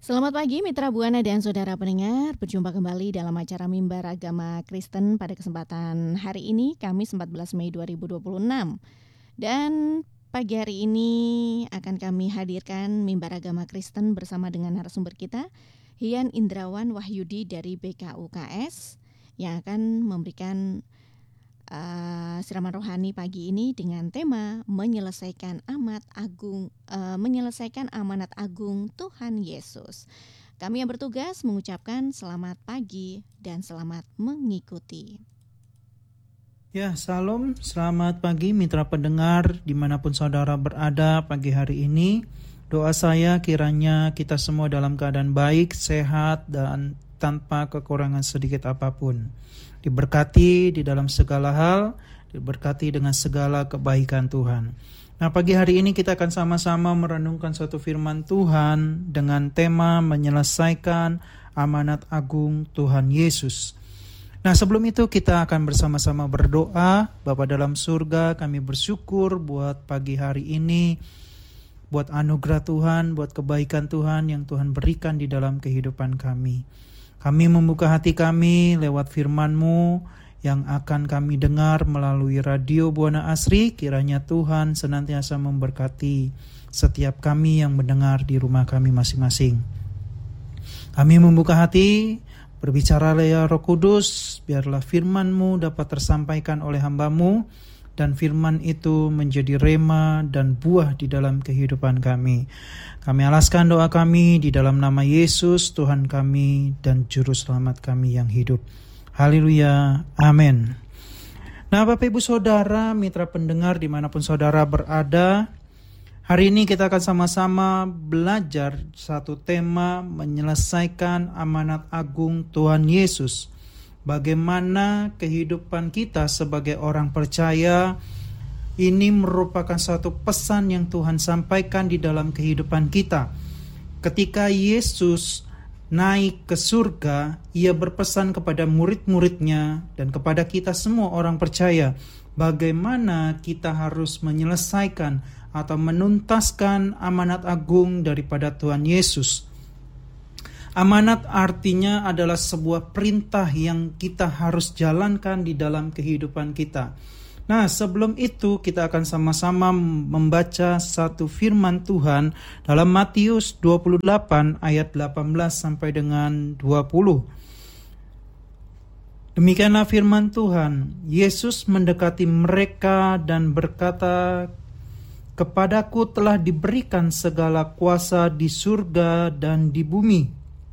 Selamat pagi Mitra Buana dan saudara pendengar, berjumpa kembali dalam acara Mimbar Agama Kristen pada kesempatan hari ini, Kamis 14 Mei 2026. Dan pagi hari ini akan kami hadirkan Mimbar Agama Kristen bersama dengan narasumber kita, Hian Indrawan Wahyudi dari BKUKS, yang akan memberikan siraman rohani pagi ini dengan tema menyelesaikan amanat agung Tuhan Yesus. Kami yang bertugas mengucapkan selamat pagi dan selamat mengikuti. Ya, salam, selamat pagi mitra pendengar dimanapun saudara berada pagi hari ini. Doa saya kiranya kita semua dalam keadaan baik, sehat, dan tanpa kekurangan sedikit apapun. Diberkati di dalam segala hal, diberkati dengan segala kebaikan Tuhan. Nah, pagi hari ini kita akan sama-sama merenungkan suatu firman Tuhan dengan tema menyelesaikan amanat agung Tuhan Yesus. Nah, sebelum itu kita akan bersama-sama berdoa. Bapa dalam surga, kami bersyukur buat pagi hari ini, buat anugerah Tuhan, buat kebaikan Tuhan yang Tuhan berikan di dalam kehidupan kami. Kami membuka hati kami lewat firman-Mu yang akan kami dengar melalui radio Buana Asri. Kiranya Tuhan senantiasa memberkati setiap kami yang mendengar di rumah kami masing-masing. Kami membuka hati, berbicaralah ya Roh Kudus, biarlah firman-Mu dapat tersampaikan oleh hamba-Mu, dan firman itu menjadi rema dan buah di dalam kehidupan kami. Kami alaskan doa kami di dalam nama Yesus, Tuhan kami dan Juru Selamat kami yang hidup. Haleluya, amin. Nah, Bapak Ibu Saudara, mitra pendengar dimanapun saudara berada, hari ini kita akan sama-sama belajar satu tema menyelesaikan amanat agung Tuhan Yesus. Bagaimana kehidupan kita sebagai orang percaya ini merupakan satu pesan yang Tuhan sampaikan di dalam kehidupan kita. Ketika Yesus naik ke surga, Ia berpesan kepada murid-muridnya dan kepada kita semua orang percaya bagaimana kita harus menyelesaikan atau menuntaskan amanat agung daripada Tuhan Yesus. Amanat artinya adalah sebuah perintah yang kita harus jalankan di dalam kehidupan kita. Nah, sebelum itu kita akan sama-sama membaca satu firman Tuhan dalam Matius 28 ayat 18 sampai dengan 20. Demikianlah firman Tuhan. Yesus mendekati mereka dan berkata, "Kepadaku telah diberikan segala kuasa di surga dan di bumi.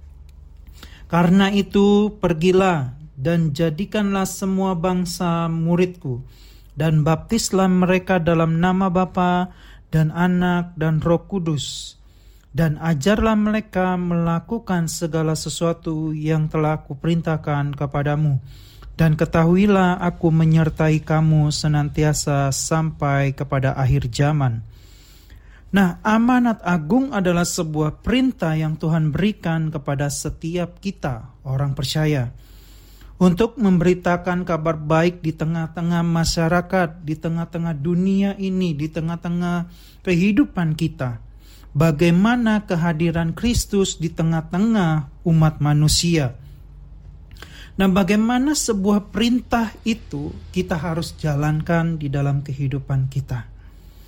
Karena itu pergilah dan jadikanlah semua bangsa muridku, dan baptislah mereka dalam nama Bapa dan Anak dan Roh Kudus, dan ajarlah mereka melakukan segala sesuatu yang telah kuperintahkan kepadamu. Dan ketahuilah aku menyertai kamu senantiasa sampai kepada akhir zaman." Nah, amanat agung adalah sebuah perintah yang Tuhan berikan kepada setiap kita, orang percaya, untuk memberitakan kabar baik di tengah-tengah masyarakat, di tengah-tengah dunia ini, di tengah-tengah kehidupan kita. Bagaimana kehadiran Kristus di tengah-tengah umat manusia. Nah, bagaimana sebuah perintah itu kita harus jalankan di dalam kehidupan kita.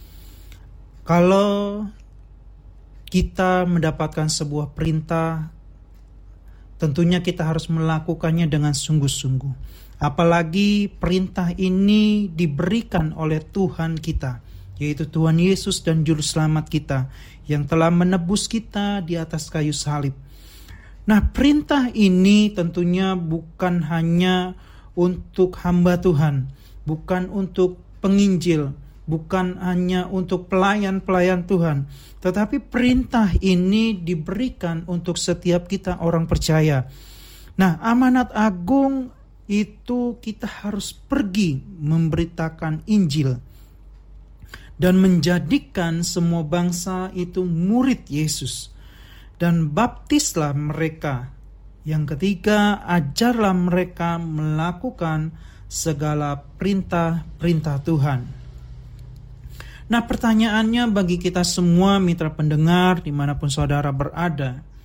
Kalau kita mendapatkan sebuah perintah, tentunya kita harus melakukannya dengan sungguh-sungguh. Apalagi perintah ini diberikan oleh Tuhan kita, yaitu Tuhan Yesus dan Juru Selamat kita, yang telah menebus kita di atas kayu salib. Nah, perintah ini tentunya bukan hanya untuk hamba Tuhan, bukan untuk penginjil, bukan hanya untuk pelayan-pelayan Tuhan, tetapi perintah ini diberikan untuk setiap kita orang percaya. Nah, amanat agung itu kita harus pergi memberitakan Injil dan menjadikan semua bangsa itu murid Yesus. Dan baptislah mereka. Yang ketiga, ajarlah mereka melakukan segala perintah-perintah Tuhan. Nah, pertanyaannya bagi kita semua mitra pendengar dimanapun saudara berada,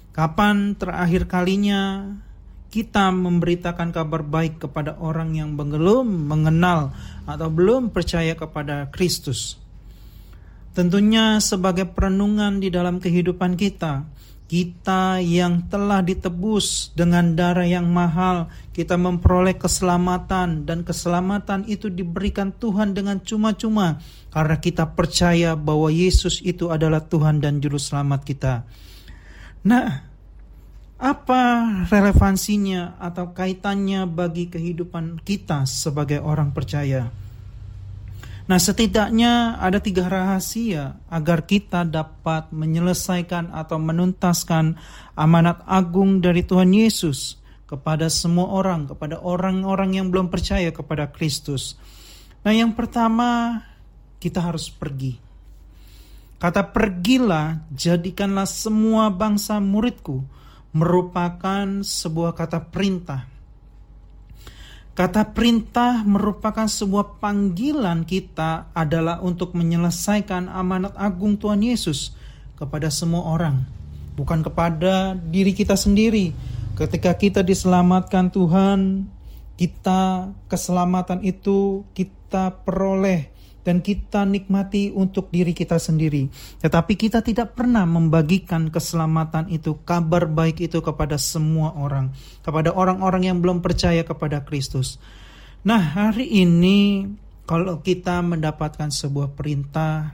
Kapan terakhir kalinya kita memberitakan kabar baik kepada orang yang belum mengenal atau belum percaya kepada Kristus? Tentunya sebagai perenungan di dalam kehidupan kita yang telah ditebus dengan darah yang mahal, kita memperoleh keselamatan, dan keselamatan itu diberikan Tuhan dengan cuma-cuma karena kita percaya bahwa Yesus itu adalah Tuhan dan Juru Selamat kita. Nah, apa relevansinya atau kaitannya bagi kehidupan kita sebagai orang percaya? Nah, setidaknya ada 3 rahasia agar kita dapat menyelesaikan atau menuntaskan amanat agung dari Tuhan Yesus kepada semua orang, kepada orang-orang yang belum percaya kepada Kristus. Nah, yang pertama, kita harus pergi. Kata pergilah, jadikanlah semua bangsa muridku merupakan sebuah kata perintah. Kata perintah merupakan sebuah panggilan kita adalah untuk menyelesaikan amanat agung Tuhan Yesus kepada semua orang, bukan kepada diri kita sendiri. Ketika kita diselamatkan Tuhan, keselamatan itu kita peroleh dan kita nikmati untuk diri kita sendiri. Tetapi kita tidak pernah membagikan keselamatan itu, kabar baik itu kepada semua orang, kepada orang-orang yang belum percaya kepada Kristus. Nah, hari ini kalau kita mendapatkan sebuah perintah,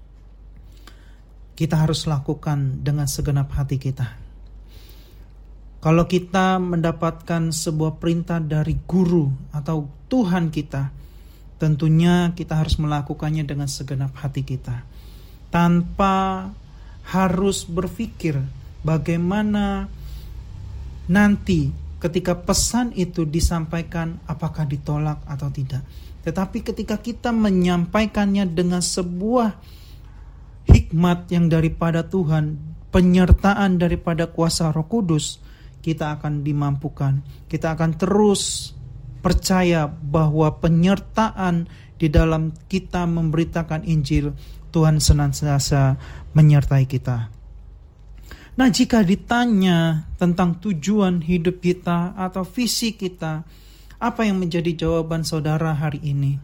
kita harus lakukan dengan segenap hati kita. Kalau kita mendapatkan sebuah perintah dari guru atau Tuhan kita, tentunya kita harus melakukannya dengan segenap hati kita, tanpa harus berpikir bagaimana nanti ketika pesan itu disampaikan apakah ditolak atau tidak. Tetapi ketika kita menyampaikannya dengan sebuah hikmat yang daripada Tuhan, penyertaan daripada kuasa Roh Kudus, kita akan dimampukan. Kita akan terus percaya bahwa penyertaan di dalam kita memberitakan Injil, Tuhan senantiasa menyertai kita. Nah, jika ditanya tentang tujuan hidup kita atau visi kita, apa yang menjadi jawaban saudara hari ini?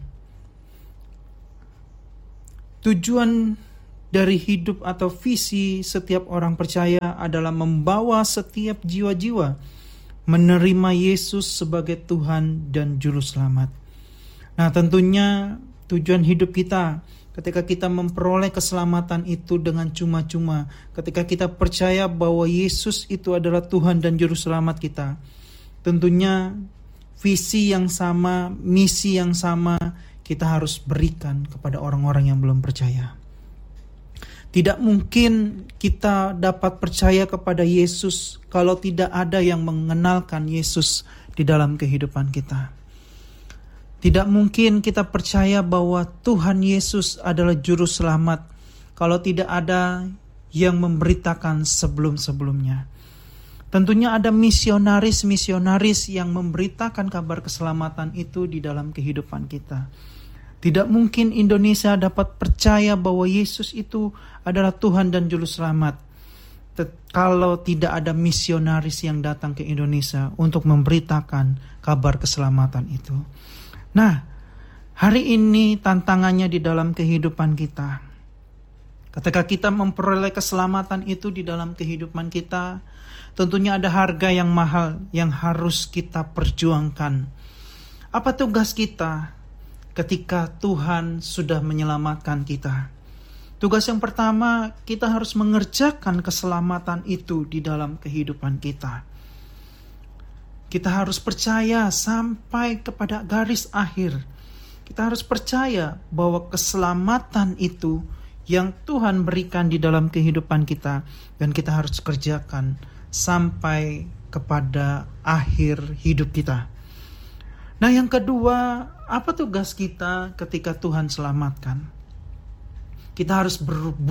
Tujuan dari hidup atau visi setiap orang percaya adalah membawa setiap jiwa-jiwa menerima Yesus sebagai Tuhan dan Juru Selamat. Nah, tentunya tujuan hidup kita ketika kita memperoleh keselamatan itu dengan cuma-cuma, ketika kita percaya bahwa Yesus itu adalah Tuhan dan Juru Selamat kita, tentunya visi yang sama, misi yang sama kita harus berikan kepada orang-orang yang belum percaya. Tidak mungkin kita dapat percaya kepada Yesus kalau tidak ada yang mengenalkan Yesus di dalam kehidupan kita. Tidak mungkin kita percaya bahwa Tuhan Yesus adalah Juru Selamat kalau tidak ada yang memberitakan sebelum-sebelumnya. Tentunya ada misionaris-misionaris yang memberitakan kabar keselamatan itu di dalam kehidupan kita. Tidak mungkin Indonesia dapat percaya bahwa Yesus itu adalah Tuhan dan Juru Selamat kalau tidak ada misionaris yang datang ke Indonesia untuk memberitakan kabar keselamatan itu. Nah, hari ini tantangannya di dalam kehidupan kita. Ketika kita memperoleh keselamatan itu di dalam kehidupan kita, tentunya ada harga yang mahal yang harus kita perjuangkan. Apa tugas kita ketika Tuhan sudah menyelamatkan kita? Tugas yang pertama, kita harus mengerjakan keselamatan itu di dalam kehidupan kita. Kita harus percaya sampai kepada garis akhir. Kita harus percaya bahwa keselamatan itu yang Tuhan berikan di dalam kehidupan kita, dan kita harus kerjakan sampai kepada akhir hidup kita. Nah, yang kedua, apa tugas kita ketika Tuhan selamatkan? Kita harus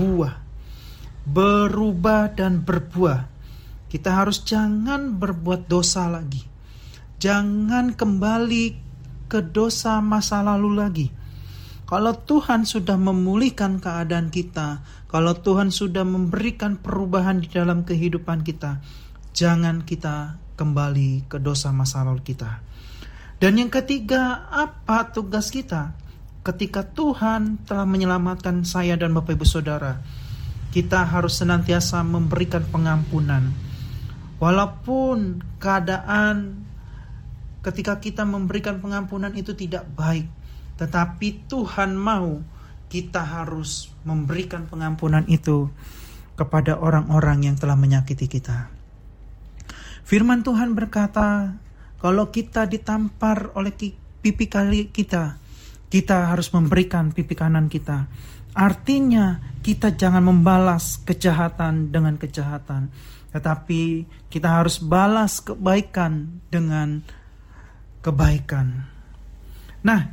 berubah dan berbuah. Kita harus jangan berbuat dosa lagi. Jangan kembali ke dosa masa lalu lagi. Kalau Tuhan sudah memulihkan keadaan kita, kalau Tuhan sudah memberikan perubahan di dalam kehidupan kita, jangan kita kembali ke dosa masa lalu kita. Dan yang ketiga, apa tugas kita? Ketika Tuhan telah menyelamatkan saya dan Bapak Ibu Saudara, kita harus senantiasa memberikan pengampunan. Walaupun keadaan ketika kita memberikan pengampunan itu tidak baik, tetapi Tuhan mau kita harus memberikan pengampunan itu kepada orang-orang yang telah menyakiti kita. Firman Tuhan berkata, kalau kita ditampar oleh pipi kiri kita, kita harus memberikan pipi kanan kita. Artinya kita jangan membalas kejahatan dengan kejahatan, tetapi kita harus balas kebaikan dengan kebaikan. Nah,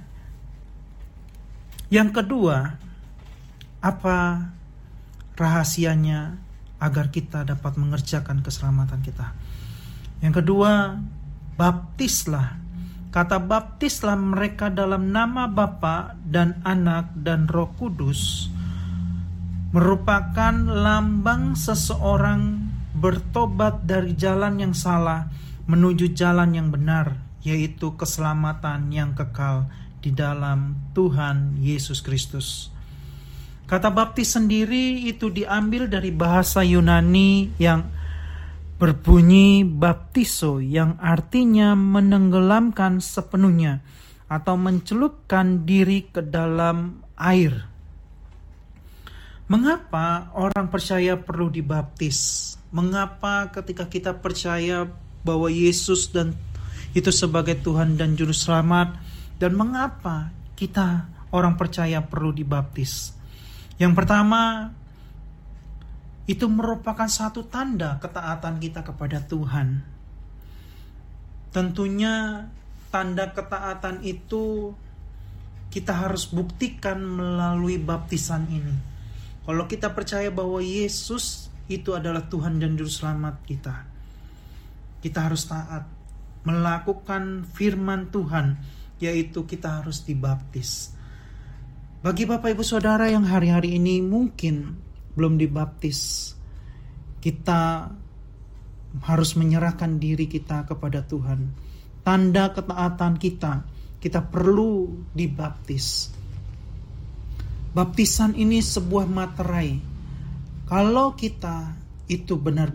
yang kedua, apa rahasianya agar kita dapat mengerjakan keselamatan kita? Yang kedua, baptislah. Kata baptislah mereka dalam nama Bapa dan Anak dan Roh Kudus merupakan lambang seseorang bertobat dari jalan yang salah menuju jalan yang benar, yaitu keselamatan yang kekal di dalam Tuhan Yesus Kristus. Kata baptis sendiri itu diambil dari bahasa Yunani yang berbunyi baptizo, yang artinya menenggelamkan sepenuhnya atau mencelupkan diri ke dalam air. Mengapa orang percaya perlu dibaptis? Mengapa ketika kita percaya bahwa Yesus dan itu sebagai Tuhan dan Juru Selamat, dan mengapa kita orang percaya perlu dibaptis? Yang pertama, itu merupakan satu tanda ketaatan kita kepada Tuhan. Tentunya tanda ketaatan itu kita harus buktikan melalui baptisan ini. Kalau kita percaya bahwa Yesus itu adalah Tuhan dan Juru Selamat kita, kita harus taat melakukan firman Tuhan, yaitu kita harus dibaptis. Bagi Bapak Ibu Saudara yang hari-hari ini mungkin belum dibaptis, kita harus menyerahkan diri kita kepada Tuhan. Tanda ketaatan kita perlu dibaptis. Baptisan ini sebuah materai. Kalau kita itu benar